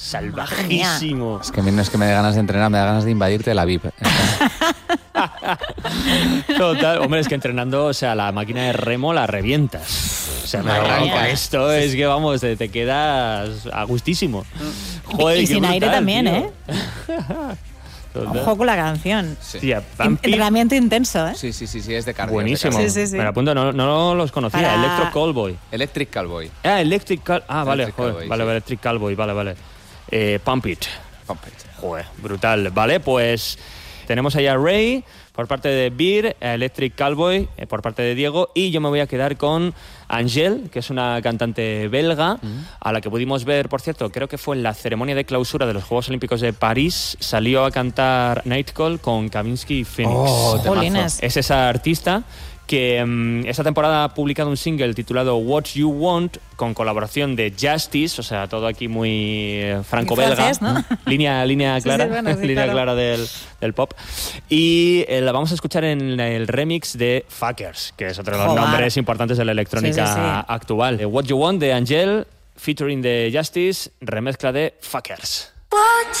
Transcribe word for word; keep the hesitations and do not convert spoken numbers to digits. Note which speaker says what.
Speaker 1: salvajísimo.
Speaker 2: Es que a mí no es que me dé ganas de entrenar, me da ganas de invadirte la V I P.
Speaker 1: Total, hombre, es que entrenando, o sea, la máquina de remo la revientas. O sea, me arranca esto, es que vamos, te, te quedas a gustísimo.
Speaker 3: Joder, y sin brutal, aire también, tío. ¿eh?
Speaker 1: Total.
Speaker 3: Ojo con la canción.
Speaker 2: Sí.
Speaker 1: Tía,
Speaker 3: entrenamiento intenso, ¿eh?
Speaker 2: Sí, sí, sí, sí, es de cardio.
Speaker 1: Buenísimo.
Speaker 2: De cardio.
Speaker 3: Sí, sí, sí.
Speaker 1: Me la apunto, no, no los conocía.
Speaker 3: Para...
Speaker 1: Electro Callboy.
Speaker 2: Electric Callboy.
Speaker 1: Ah, Electric Cal... Ah, vale,
Speaker 2: Electric
Speaker 1: joder,
Speaker 2: Callboy,
Speaker 1: vale,
Speaker 2: sí.
Speaker 1: Electric Callboy, vale, vale. Eh, Pump It.
Speaker 2: Pump It.
Speaker 1: Joder, brutal. Vale, pues tenemos ahí a Ray por parte de Beer, Electric Callboy eh, por parte de Diego, y yo me voy a quedar con Angèle, que es una cantante belga, mm. a la que pudimos ver, por cierto, creo que fue en la ceremonia de clausura de los Juegos Olímpicos de París, salió a cantar Night Call con Kavinsky y Phoenix.
Speaker 2: Oh,
Speaker 3: Jolines.
Speaker 1: Es esa artista que um, esta temporada ha publicado un single titulado What You Want, con colaboración de Justice, o sea, todo aquí muy eh, franco-belga,
Speaker 3: ¿no?
Speaker 1: línea, línea clara,
Speaker 3: sí, sí, bueno, sí,
Speaker 1: línea
Speaker 3: claro.
Speaker 1: clara del, del pop. Y eh, la vamos a escuchar en el remix de Fuckers, que es otro de los
Speaker 3: Joder.
Speaker 1: nombres importantes de la electrónica
Speaker 3: Sí, sí, sí.
Speaker 1: actual. Eh, What You Want de Angèle, featuring de Justice, remezcla de Fuckers.